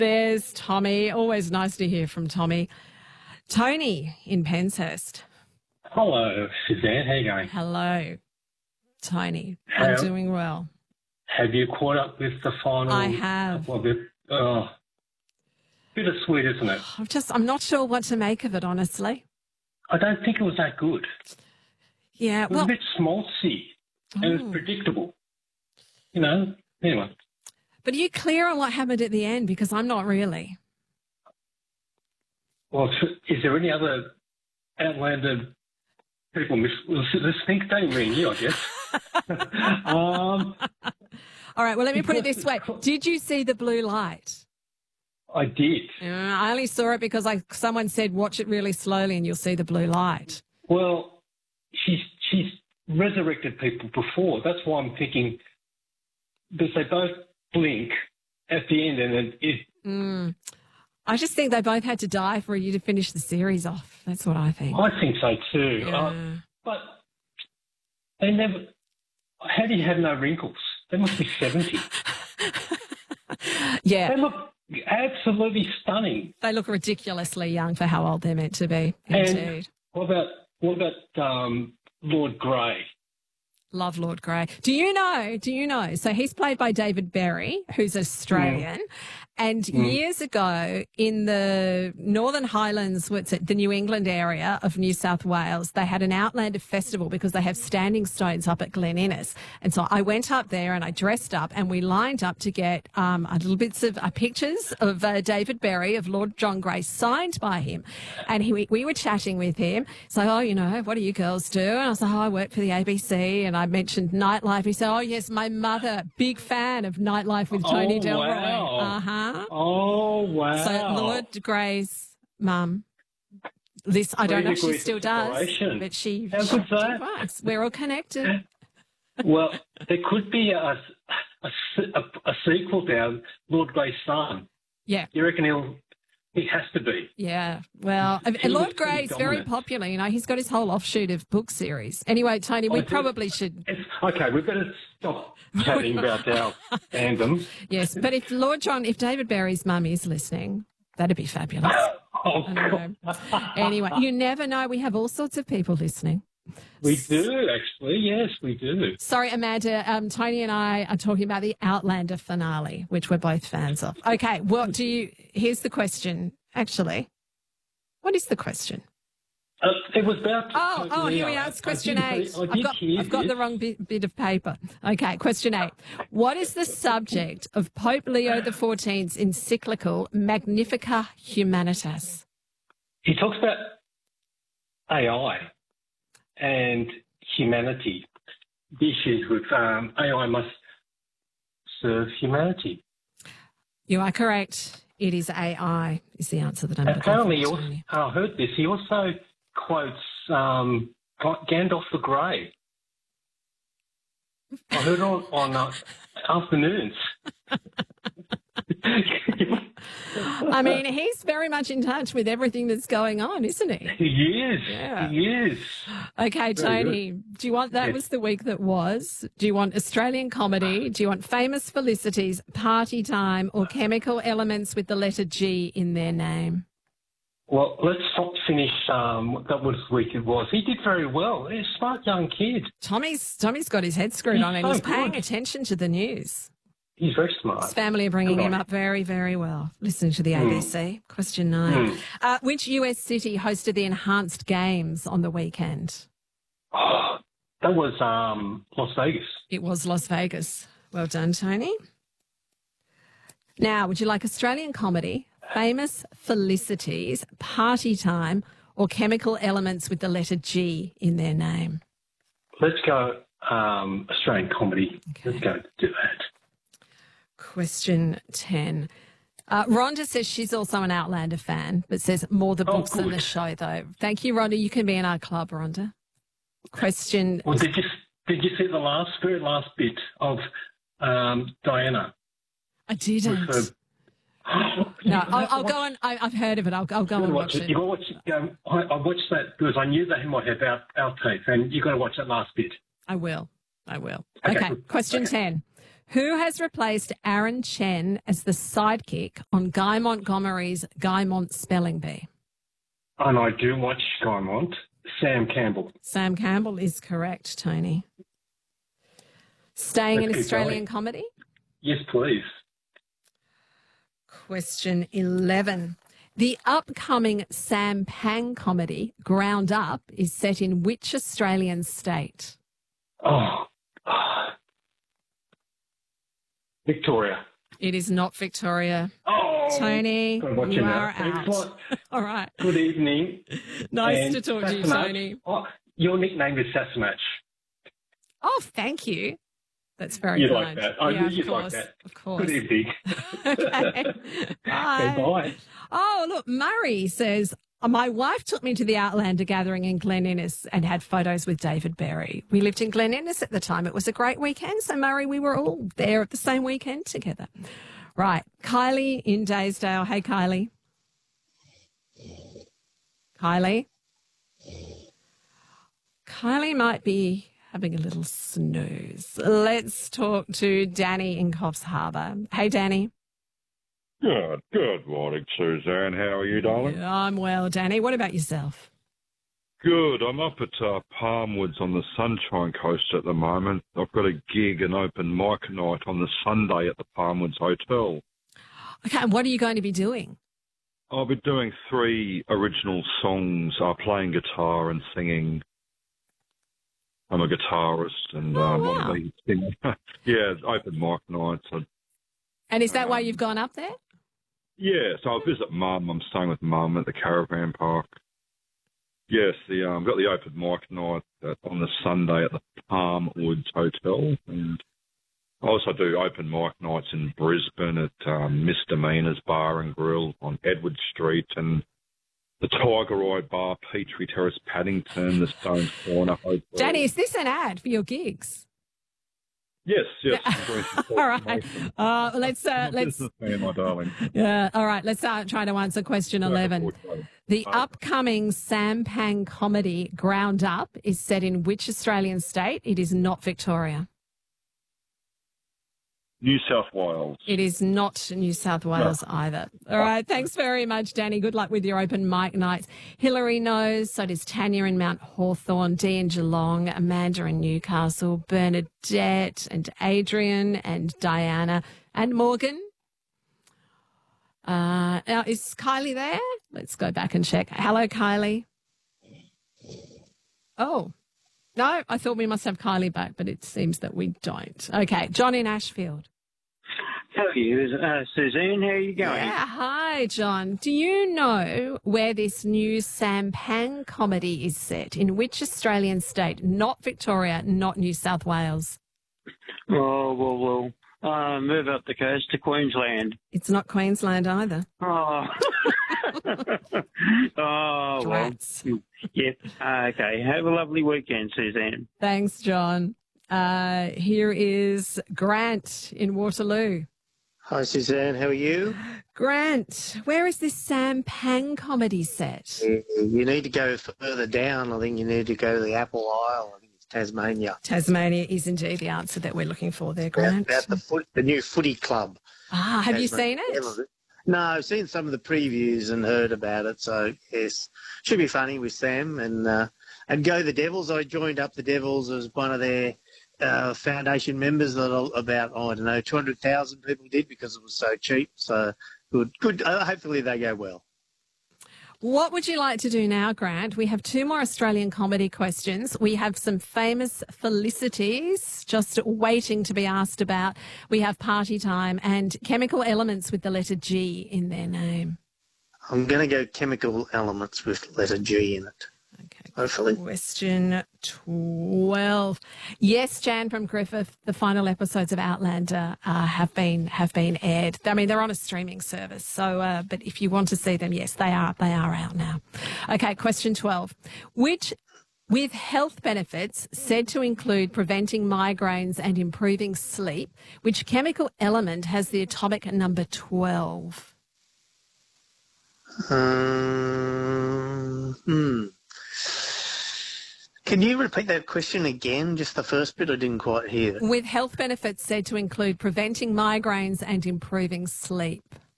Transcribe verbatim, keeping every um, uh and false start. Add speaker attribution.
Speaker 1: There's Tommy. Always nice to hear from Tommy. Tony in Penshurst.
Speaker 2: Hello, Suzanne. How you going?
Speaker 1: Hello, Tony.
Speaker 2: How,
Speaker 1: I'm doing well.
Speaker 2: Have you caught up with the final?
Speaker 1: I have.
Speaker 2: Well, bit, oh, bittersweet, isn't it?
Speaker 1: I'm just, I'm not sure what to make of it, honestly.
Speaker 2: I don't think it was that good.
Speaker 1: Yeah,
Speaker 2: It was
Speaker 1: well,
Speaker 2: a bit schmaltzy and it
Speaker 1: Oh.
Speaker 2: was predictable. You know, anyway.
Speaker 1: but are you clear on what happened at the end? Because I'm not really.
Speaker 2: Well, is there any other outlander people miss, listening? Don't ring you, I guess. um,
Speaker 1: All right, well, let me put it this way. Did you see the blue light?
Speaker 2: I did.
Speaker 1: Uh, I only saw it because I, someone said watch it really slowly and you'll see the blue light.
Speaker 2: Well, she's she's resurrected people before. That's why I'm thinking, because they both blink at the end, and then it.
Speaker 1: Mm. I just think they both had to die for you to finish the series off. That's what I think.
Speaker 2: I think so too.
Speaker 1: Yeah.
Speaker 2: Uh, but they never. How do you have no wrinkles? They must be seventy.
Speaker 1: Yeah.
Speaker 2: They look absolutely stunning.
Speaker 1: They look ridiculously young for how old they're meant to be.
Speaker 2: And
Speaker 1: Indeed.
Speaker 2: what about what about um, Lord Grey?
Speaker 1: Love Lord Grey. Do you know, do you know, so he's played by David Berry, who's Australian, mm. and mm. years ago in the Northern Highlands, what's it, the New England area of New South Wales, they had an Outlander festival because they have standing stones up at Glen Innes. And so I went up there and I dressed up and we lined up to get um, a little bits of uh, pictures of uh, David Berry, of Lord John Grey, signed by him. And he, we were chatting with him. It's like, oh, you know, what do you girls do? And I was like, oh, I work for the A B C, and I mentioned Nightlife. He said, oh, yes, my mother, big fan of Nightlife with Tony
Speaker 2: oh,
Speaker 1: Delroy.
Speaker 2: Wow.
Speaker 1: Uh-huh.
Speaker 2: Oh, wow.
Speaker 1: So Lord Grey's mum, this, I don't know if she still does, but she,
Speaker 2: How
Speaker 1: she,
Speaker 2: good's that?
Speaker 1: she was. We're all connected.
Speaker 2: Well, there could be a, a, a, a sequel down, Lord Grey's son.
Speaker 1: Yeah.
Speaker 2: You reckon he'll... He has to be.
Speaker 1: Yeah. Well, and Lord Grey is very popular. You know, he's got his whole offshoot of book series. Anyway, Tony, we probably should.
Speaker 2: It's, okay, we better stop chatting about our fandom.
Speaker 1: Yes, but if Lord John, if David Berry's mum is listening, that'd be fabulous.
Speaker 2: Oh,
Speaker 1: I know. Anyway, you never know. We have all sorts of people listening.
Speaker 2: We do, actually. Yes, we do.
Speaker 1: Sorry, Amanda. Um, Tony and I are talking about the Outlander finale, which we're both fans of. Okay, what do you... Here's the question, actually. What is the question?
Speaker 2: Uh, it was about...
Speaker 1: Oh, oh, here we are. It's question eight. I've got, I've got the wrong bit, bit of paper. Okay, question eight. What is the subject of Pope Leo the fourteenth's encyclical Magnificat Humanitas?
Speaker 2: He talks about A I and humanity. The issues with um, A I must serve humanity.
Speaker 1: You are correct. It is A I is the answer that I'm looking for.
Speaker 2: Apparently, he also, I heard this, he also quotes um, Gandalf the Grey. I heard it on, on uh, afternoons.
Speaker 1: I mean, he's very much in touch with everything that's going on, isn't he?
Speaker 2: He is.
Speaker 1: Yeah.
Speaker 2: He is.
Speaker 1: Okay, Tony, do you want, that
Speaker 2: Yes.
Speaker 1: was the week that was. Do you want Australian comedy? Do you want Famous Felicities, Party Time, or Chemical Elements with the letter G in their name?
Speaker 2: Well, let's not finish um, what that was week it was. He did very well. He's a smart young kid.
Speaker 1: Tommy's Tommy's got his head screwed
Speaker 2: He's
Speaker 1: on and
Speaker 2: so
Speaker 1: he's paying
Speaker 2: good.
Speaker 1: attention to the news.
Speaker 2: He's very smart.
Speaker 1: His family are bringing
Speaker 2: Good
Speaker 1: him
Speaker 2: on
Speaker 1: up very, very well. Listening to the
Speaker 2: Mm.
Speaker 1: A B C. Question nine.
Speaker 2: Mm.
Speaker 1: Uh, which U S city hosted the Enhanced Games on the weekend?
Speaker 2: Oh, that was um, Las Vegas.
Speaker 1: It was Las Vegas. Well done, Tony. Now, would you like Australian comedy, Famous Felicities, Party Time, or Chemical Elements with the letter G in their name?
Speaker 2: Let's go um, Australian comedy.
Speaker 1: Okay.
Speaker 2: Let's go do that.
Speaker 1: Question ten. Uh, Rhonda says she's also an Outlander fan, but says more the
Speaker 2: Oh,
Speaker 1: books than
Speaker 2: good.
Speaker 1: the show, though. Thank you, Rhonda. You can be in our club, Rhonda. Question...
Speaker 2: Well, did you did you see the last very last bit of um, Diana?
Speaker 1: I didn't.
Speaker 2: With her-
Speaker 1: No, I'll, I'll go and... I, I've heard of it. I'll, I'll go
Speaker 2: You
Speaker 1: and
Speaker 2: gotta
Speaker 1: watch
Speaker 2: watch it.
Speaker 1: it.
Speaker 2: You got to watch it. Um, I, I watched that because I knew that he might have out outtakes, and you got to watch that last bit.
Speaker 1: I will. I will.
Speaker 2: Okay.
Speaker 1: Okay. Question
Speaker 2: Okay.
Speaker 1: ten. Who has replaced Aaron Chen as the sidekick on Guy Montgomery's Guy Mont Spelling Bee?
Speaker 2: And I do watch Skymont. Sam Campbell.
Speaker 1: Sam Campbell is correct, Tony. Staying
Speaker 2: Let's
Speaker 1: in
Speaker 2: keep
Speaker 1: Australian
Speaker 2: going.
Speaker 1: comedy?
Speaker 2: Yes, please.
Speaker 1: Question eleven. The upcoming Sam Pang comedy, Ground Up, is set in which Australian state?
Speaker 2: Oh, ah. Victoria.
Speaker 1: It is not Victoria.
Speaker 2: Oh,
Speaker 1: Tony,
Speaker 2: gotta watch
Speaker 1: you
Speaker 2: it
Speaker 1: are
Speaker 2: now.
Speaker 1: out.
Speaker 2: Excellent.
Speaker 1: All right.
Speaker 2: Good evening.
Speaker 1: Nice
Speaker 2: And
Speaker 1: to talk to you,
Speaker 2: Sassenach.
Speaker 1: Tony.
Speaker 2: Oh, your nickname is Sassenach.
Speaker 1: Oh, thank you. That's very
Speaker 2: You
Speaker 1: kind.
Speaker 2: like that? I
Speaker 1: yeah,
Speaker 2: knew
Speaker 1: of
Speaker 2: you'd
Speaker 1: course,
Speaker 2: like that.
Speaker 1: Of course.
Speaker 2: Good evening.
Speaker 1: Okay. Bye.
Speaker 2: Okay, bye.
Speaker 1: Oh, look, Murray says, my wife took me to the Outlander gathering in Glen Innes and had photos with David Berry. We lived in Glen Innes at the time. It was a great weekend. So, Murray, we were all there at the same weekend together. Right. Kylie in Daysdale. Hey, Kylie. Kylie. Kylie might be having a little snooze. Let's talk to Danny in Coffs Harbour. Hey, Danny.
Speaker 3: Good, good morning, Suzanne. How are you, darling?
Speaker 1: Yeah, I'm well, Danny. What about yourself?
Speaker 3: Good. I'm up at uh, Palmwoods on the Sunshine Coast at the moment. I've got a gig, an open mic night on the Sunday at the Palmwoods Hotel.
Speaker 1: Okay, and what are you going to be doing?
Speaker 3: I'll be doing three original songs, uh, playing guitar and singing. I'm a guitarist and
Speaker 1: Oh,
Speaker 3: um,
Speaker 1: wow.
Speaker 3: want to be singing. Yeah, open mic nights. I,
Speaker 1: And is that why
Speaker 3: Um,
Speaker 1: you've gone up there?
Speaker 3: yeah, so I'll visit Mum. I'm staying with Mum at the caravan park. Yes, the um, got the open mic night at, on the Sunday at the Palmwoods Hotel, and I also do open mic nights in Brisbane at um, Misdemeanors Bar and Grill on Edward Street, and the Tiger Eye Bar, Petrie Terrace, Paddington, the Stones Corner Hotel.
Speaker 1: Danny, is this an ad for your gigs?
Speaker 3: Yes, yes.
Speaker 1: All right. Uh, let's uh, let's
Speaker 3: Man, my darling.
Speaker 1: yeah. All right. Let's uh, try to answer question eleven. The upcoming Sam Pang comedy Ground Up is set in which Australian state? It is not Victoria.
Speaker 3: New South Wales.
Speaker 1: It is not New South Wales either. All right. Thanks very much, Danny. Good luck with your open mic nights. Hillary knows. So does Tanya in Mount Hawthorn, Dee in Geelong, Amanda in Newcastle, Bernadette and Adrian and Diana and Morgan. Uh, now, is Kylie there? Let's go back and check. Hello, Kylie. Oh, no, I thought we must have Kylie back, but it seems that we don't. Okay. John in Ashfield.
Speaker 4: How are you, uh, Suzanne? How are you going?
Speaker 1: Yeah, hi, John. Do you know where this new Sam Pang comedy is set? In which Australian state? Not Victoria, not New South Wales.
Speaker 4: Oh, well, well, uh, move up the coast to Queensland.
Speaker 1: It's not Queensland either.
Speaker 4: Oh, oh well.
Speaker 1: Drats.
Speaker 4: Yep. Uh, okay. Have a lovely weekend, Suzanne.
Speaker 1: Thanks, John. Uh, here is Grant in Waterloo.
Speaker 5: Hi, Suzanne. How are you?
Speaker 1: Grant, where is this Sam Pang comedy set?
Speaker 5: You need to go further down. I think you need to go to the Apple Isle. I think it's Tasmania.
Speaker 1: Tasmania is indeed the answer that we're looking for there, Grant.
Speaker 5: About the foot, the new footy club.
Speaker 1: Ah, have you
Speaker 5: Tasmania.
Speaker 1: seen it?
Speaker 5: No, I've seen some of the previews and heard about it. So yes, should be funny with Sam and uh, and go the Devils. I joined up the Devils as one of their uh, foundation members. That about I don't know two hundred thousand people did because it was so cheap. So good, good. Uh, hopefully they go well.
Speaker 1: What would you like to do now, Grant? We have two more Australian comedy questions. We have some famous felicities just waiting to be asked about. We have Party Time and chemical elements with the letter G in their name.
Speaker 5: I'm going to go chemical elements with letter G in it.
Speaker 1: Okay.
Speaker 5: Hopefully.
Speaker 1: Question twelve. Yes, Jan from Griffith, the final episodes of Outlander uh, have been have been aired. I mean, they're on a streaming service, so uh, but if you want to see them, yes, they are they are out now. Okay, question twelve. Which with health benefits said to include preventing migraines and improving sleep, which chemical element has the atomic number twelve?
Speaker 5: Um, hmm. Can you repeat that question again? Just the first bit, I didn't quite hear.
Speaker 1: With health benefits said to include preventing migraines and improving sleep.